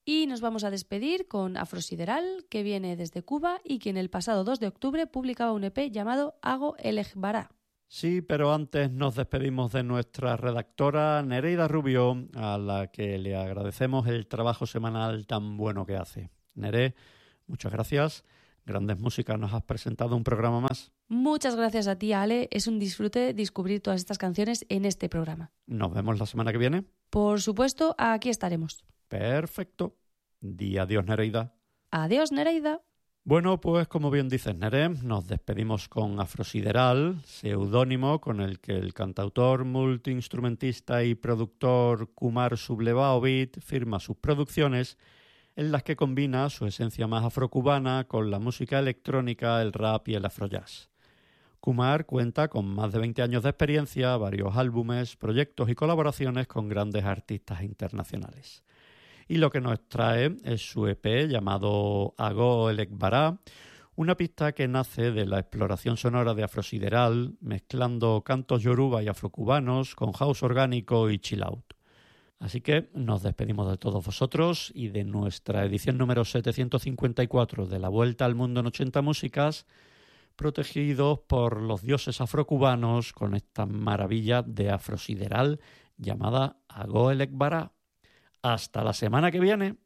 Y nos vamos a despedir con Afrosideral, que viene desde Cuba y quien el pasado 2 de octubre publicaba un EP llamado Ago Elegbara. Sí, pero antes nos despedimos de nuestra redactora Nereida Rubio, a la que le agradecemos el trabajo semanal tan bueno que hace. Nere, muchas gracias. Grandes Músicas, nos has presentado un programa más. Muchas gracias a ti, Ale. Es un disfrute descubrir todas estas canciones en este programa. Nos vemos la semana que viene. Por supuesto, aquí estaremos. Perfecto. Di adiós, Nereida. Adiós, Nereida. Bueno, pues como bien dices, Nere, nos despedimos con Afrosideral, seudónimo con el que el cantautor, multiinstrumentista y productor Kumar Sublevaovit firma sus producciones, en las que combina su esencia más afrocubana con la música electrónica, el rap y el afrojazz. Kumar cuenta con más de 20 años de experiencia, varios álbumes, proyectos y colaboraciones con grandes artistas internacionales. Y lo que nos trae es su EP llamado Ago Elegbara, una pista que nace de la exploración sonora de Afrosideral, mezclando cantos yoruba y afrocubanos con house orgánico y chill out. Así que nos despedimos de todos vosotros y de nuestra edición número 754 de La Vuelta al Mundo en 80 Músicas, protegidos por los dioses afrocubanos con esta maravilla de Afrosideral llamada Ago Elegbara. Hasta la semana que viene.